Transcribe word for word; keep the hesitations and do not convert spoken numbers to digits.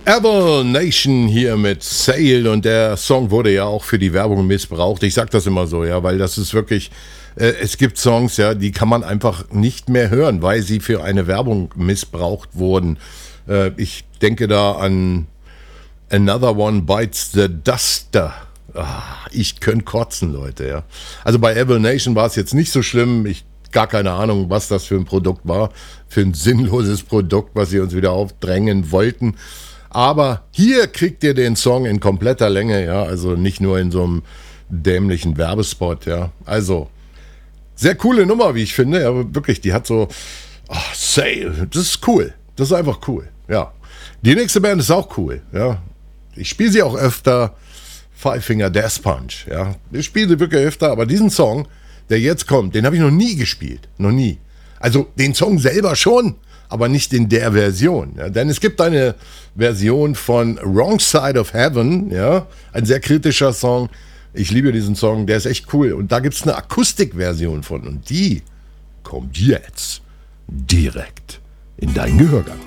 Evil Nation hier mit Sail, und der Song wurde ja auch für die Werbung missbraucht. Ich sag das immer so, ja, weil das ist wirklich, äh, es gibt Songs, ja, die kann man einfach nicht mehr hören, weil sie für eine Werbung missbraucht wurden. Äh, ich denke da an Another One Bites the Duster. Ah, ich könnte kotzen, Leute, ja. Also bei Evil Nation war es jetzt nicht so schlimm. Ich gar keine Ahnung, was das für ein Produkt war, für ein sinnloses Produkt, was sie uns wieder aufdrängen wollten. Aber hier kriegt ihr den Song in kompletter Länge, ja, also nicht nur in so einem dämlichen Werbespot, ja. Also, sehr coole Nummer, wie ich finde, ja, wirklich, die hat so, ach, Sail, das ist cool, das ist einfach cool, ja. Die nächste Band ist auch cool, ja. Ich spiele sie auch öfter, Five Finger Death Punch, ja. Ich spiele sie wirklich öfter, aber diesen Song, der jetzt kommt, den habe ich noch nie gespielt, noch nie. Also, den Song selber schon, aber nicht in der Version. Ja, denn es gibt eine Version von Wrong Side of Heaven, ja, ein sehr kritischer Song. Ich liebe diesen Song, der ist echt cool. Und da gibt es eine Akustikversion von. Und die kommt jetzt direkt in deinen Gehörgang.